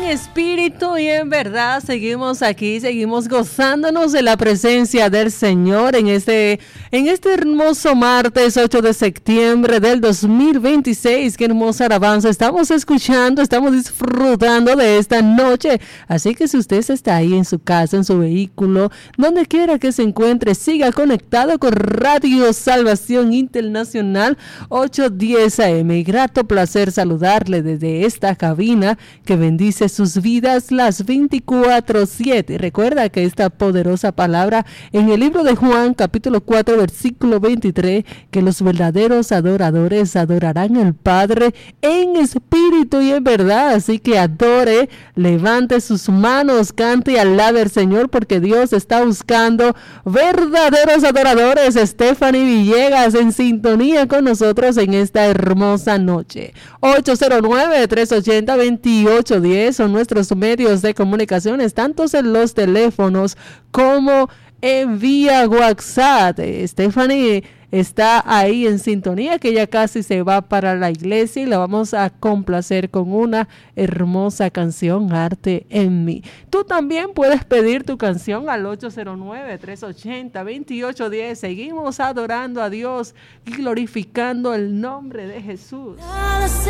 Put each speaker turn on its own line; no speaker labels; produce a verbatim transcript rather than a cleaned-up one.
espíritu y en verdad seguimos aquí, seguimos gozándonos de la presencia del Señor en este, en este hermoso martes ocho de septiembre del dos mil veintiséis. Qué hermosa alabanza estamos escuchando, estamos disfrutando de esta noche. Así que si usted está ahí en su casa, en su vehículo, donde quiera que se encuentre, siga conectado con Radio Salvación Internacional ocho diez A M. Y grato placer saludarle desde esta cabina que bendice sus vidas las veinticuatro siete. Recuerda que esta poderosa palabra en el libro de Juan, capítulo cuatro, versículo veintitrés, que los verdaderos adoradores adorarán al Padre en espíritu y en verdad. Así que adore, levante sus manos, cante y alabe al Señor, porque Dios está buscando verdaderos adoradores. Stephanie Villegas en sintonía con nosotros en esta hermosa noche. ocho cero nueve, tres ochenta, veintiocho diez son nuestros medios de comunicaciones, tanto en los teléfonos como en vía WhatsApp. Stephanie está ahí en sintonía, que ya casi se va para la iglesia, y la vamos a complacer con una hermosa canción, Arte en mí. Tú también puedes pedir tu canción al ocho cero nueve, tres ochenta, veintiocho diez. Seguimos adorando a Dios y glorificando el nombre de Jesús.